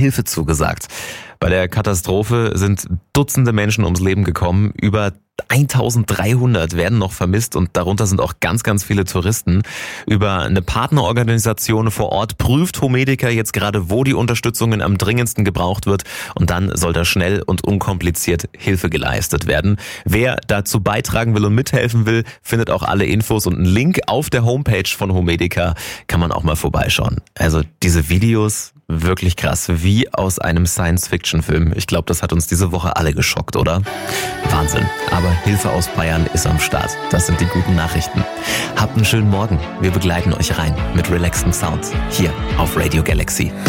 Hilfe zugesagt. Bei der Katastrophe sind Dutzende Menschen ums Leben gekommen. Über 1300 werden noch vermisst und darunter sind auch ganz, ganz viele Touristen. Über eine Partnerorganisation vor Ort prüft Homedica jetzt gerade, wo die Unterstützung am dringendsten gebraucht wird. Und dann soll da schnell und unkompliziert Hilfe geleistet werden. Wer dazu beitragen will und mithelfen will, findet auch alle Infos und einen Link auf der Homepage von Homedica. Kann man auch mal vorbeischauen. Also diese Videos, wirklich krass, wie aus einem Science-Fiction-Film. Ich glaube, das hat uns diese Woche alle geschockt, oder? Wahnsinn. Aber Hilfe aus Bayern ist am Start. Das sind die guten Nachrichten. Habt einen schönen Morgen. Wir begleiten euch rein mit relaxtem Sound hier auf Radio Galaxy.